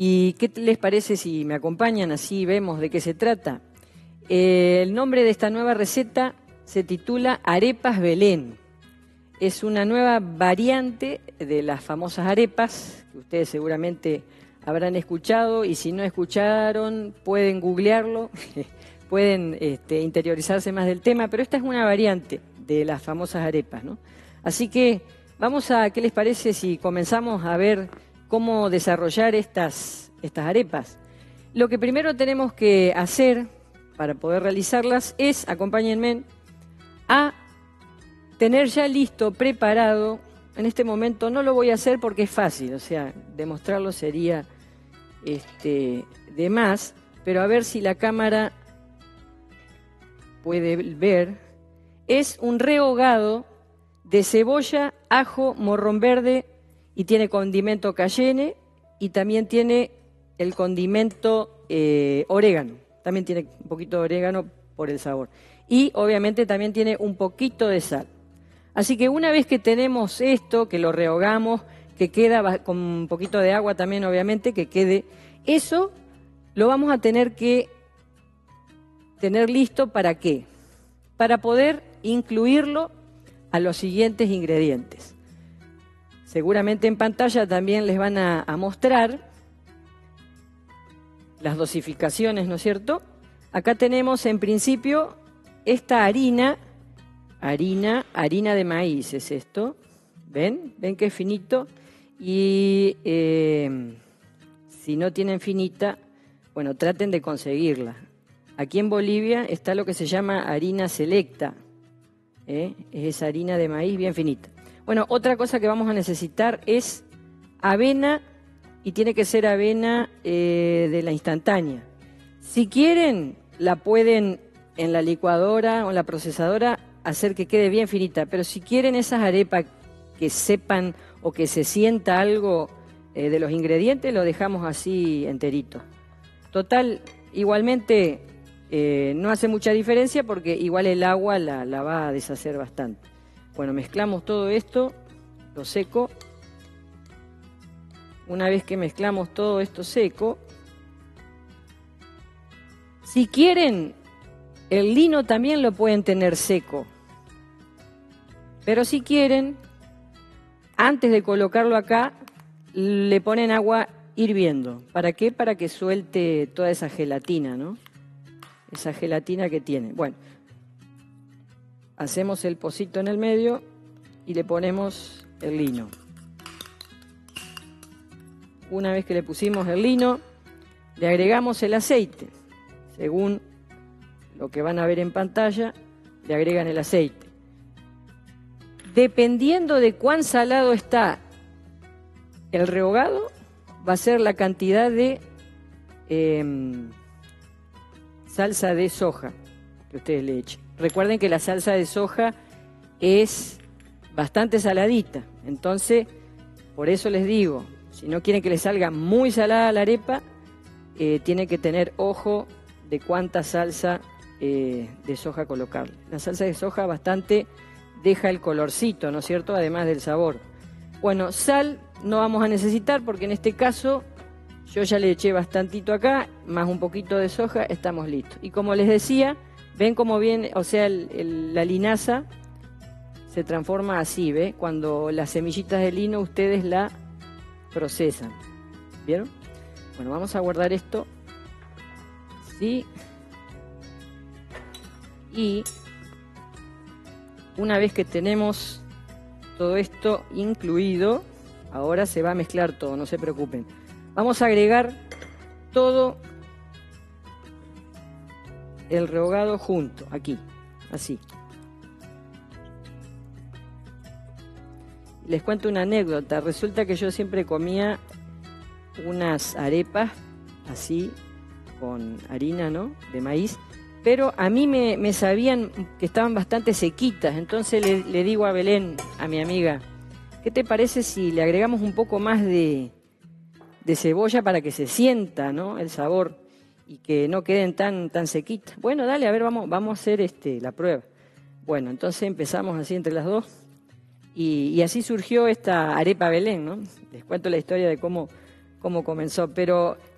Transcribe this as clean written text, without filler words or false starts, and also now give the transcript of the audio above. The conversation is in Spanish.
¿Y qué les parece si me acompañan? Así vemos de qué se trata. El nombre de esta nueva receta se titula Arepas Belén. Es una nueva variante de las famosas arepas, que ustedes seguramente habrán escuchado, y si no escucharon pueden googlearlo, pueden interiorizarse más del tema, pero esta es una variante de las famosas arepas, ¿no? Así que ¿qué les parece si comenzamos a ver cómo desarrollar estas arepas? Lo que primero tenemos que hacer para poder realizarlas es, acompáñenme, a tener ya listo, preparado. En este momento no lo voy a hacer porque es fácil, o sea, demostrarlo sería de más, pero a ver si la cámara puede ver. Es un rehogado de cebolla, ajo, morrón verde y tiene condimento cayenne y también tiene el condimento orégano. También tiene un poquito de orégano por el sabor. Y obviamente también tiene un poquito de sal. Así que una vez que tenemos esto, que lo rehogamos, que queda con un poquito de agua también obviamente, que quede eso, lo vamos a tener que tener listo. ¿Para qué? Para poder incluirlo a los siguientes ingredientes. Seguramente en pantalla también les van a mostrar las dosificaciones, ¿no es cierto? Acá tenemos en principio esta harina de maíz es esto. ¿Ven? ¿Ven que es finito? Y si no tienen finita, bueno, traten de conseguirla. Aquí en Bolivia está lo que se llama harina selecta. Es esa harina de maíz bien finita. Bueno, otra cosa que vamos a necesitar es avena, y tiene que ser avena de la instantánea. Si quieren, la pueden en la licuadora o en la procesadora hacer que quede bien finita, pero si quieren esas arepas que sepan o que se sienta algo de los ingredientes, lo dejamos así enterito. Total, igualmente no hace mucha diferencia porque igual el agua la va a deshacer bastante. Bueno, mezclamos todo esto, lo seco. Una vez que mezclamos todo esto seco, si quieren, el lino también lo pueden tener seco. Pero si quieren, antes de colocarlo acá, le ponen agua hirviendo. ¿Para qué? Para que suelte toda esa gelatina, ¿no? Esa gelatina que tiene. Bueno, hacemos el pocito en el medio y le ponemos el lino. Una vez que le pusimos el lino, le agregamos el aceite. Según lo que van a ver en pantalla, le agregan el aceite. Dependiendo de cuán salado está el rehogado, va a ser la cantidad de salsa de soja que ustedes le echen. Recuerden que la salsa de soja es bastante saladita, entonces por eso les digo, si no quieren que les salga muy salada la arepa, tienen que tener ojo de cuánta salsa de soja colocarle. La salsa de soja bastante deja el colorcito, ¿no es cierto? Además del sabor. Bueno, sal no vamos a necesitar porque en este caso yo ya le eché bastantito acá, más un poquito de soja, estamos listos. Y como les decía, ven cómo viene, o sea, la linaza se transforma así, ¿ve? Cuando las semillitas de lino ustedes la procesan. ¿Vieron? Bueno, vamos a guardar esto. Sí. Y una vez que tenemos todo esto incluido, ahora se va a mezclar todo, no se preocupen. Vamos a agregar todo el rehogado junto, aquí, así. Les cuento una anécdota. Resulta que yo siempre comía unas arepas así, con harina, ¿no?, de maíz, pero a mí me sabían que estaban bastante sequitas. Entonces le digo a Belén, a mi amiga, ¿qué te parece si le agregamos un poco más de cebolla para que se sienta, ¿no?, el sabor y que no queden tan sequitas? Bueno, dale, a ver, vamos a hacer la prueba. Bueno, entonces empezamos así entre las dos y así surgió esta arepa Belén, ¿no? Les cuento la historia de cómo cómo comenzó, pero